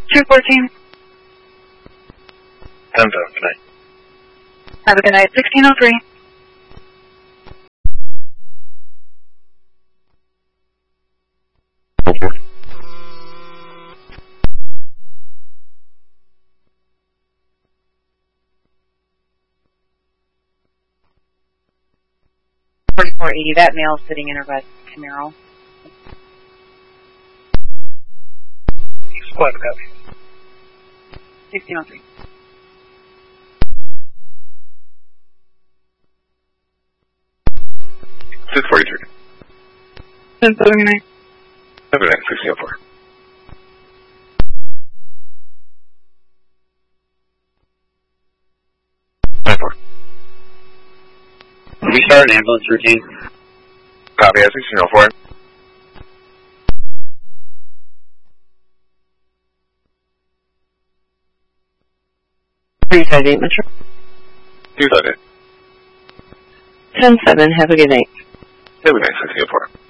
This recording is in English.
214. 10-7, good night. Have a good night. 1603. Okay. That male sitting in her bed, Camaro. Squad copy. 1603. Six 43. 1079. Have a good night. 1604. We start an ambulance routine. Copy, 1604. Metro. 238. 10-7, have a good night. Have a good night. 1604.